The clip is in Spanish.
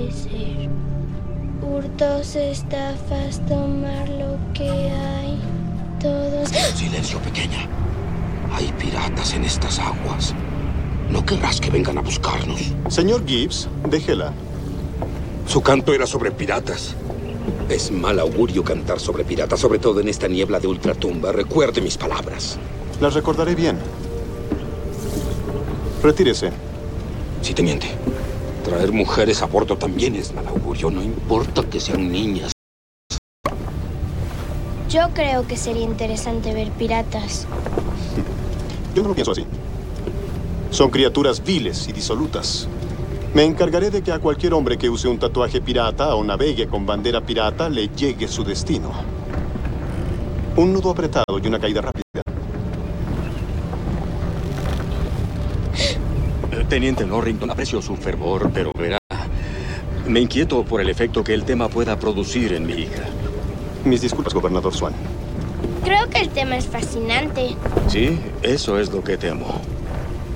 perecer. Hurtos, estafas, tomar lo que hay. Todos... Silencio, pequeña. Hay piratas en estas aguas. No querrás que vengan a buscarnos. Señor Gibbs, déjela. Su canto era sobre piratas. Es mal augurio cantar sobre piratas, sobre todo en esta niebla de ultratumba. Recuerde mis palabras. Las recordaré bien. Retírese. Si te miente. Traer mujeres a bordo también es mal augurio. No importa que sean niñas. Yo creo que sería interesante ver piratas. Yo no lo pienso así. Son criaturas viles y disolutas. Me encargaré de que a cualquier hombre que use un tatuaje pirata o navegue con bandera pirata le llegue su destino. Un nudo apretado y una caída rápida. Teniente Norrington, aprecio su fervor, pero verá, me inquieto por el efecto que el tema pueda producir en mi hija. Mis disculpas, gobernador Swan. Creo que el tema es fascinante. Sí, eso es lo que temo.